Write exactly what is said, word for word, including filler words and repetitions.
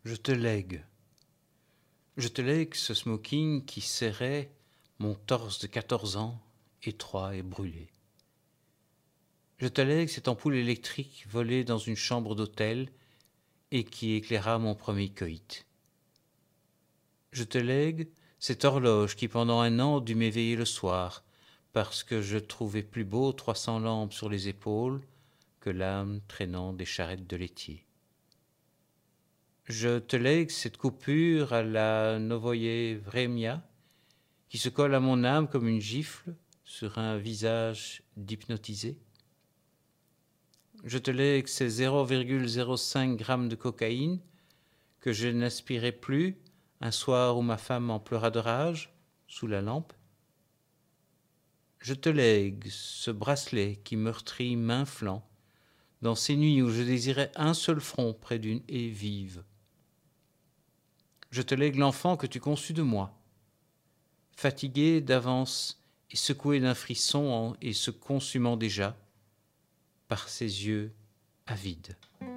Je te lègue. Je te lègue ce smoking qui serrait mon torse de quatorze ans, étroit et brûlé. Je te lègue cette ampoule électrique volée dans une chambre d'hôtel et qui éclaira mon premier coït. Je te lègue cette horloge qui pendant un an dut m'éveiller le soir parce que je trouvais plus beau trois cents lampes sur les épaules que l'âme traînant des charrettes de laitier. Je te lègue cette coupure à la Novoye Vremya qui se colle à mon âme comme une gifle sur un visage d'hypnotisé. Je te lègue ces zéro virgule zéro cinq grammes de cocaïne que je n'aspirais plus un soir où ma femme en pleura de rage sous la lampe. Je te lègue ce bracelet qui meurtrit main flanc dans ces nuits où je désirais un seul front près d'une haie vive. Je te lègue l'enfant que tu conçus de moi, fatigué d'avance et secoué d'un frisson et se consumant déjà par ses yeux avides.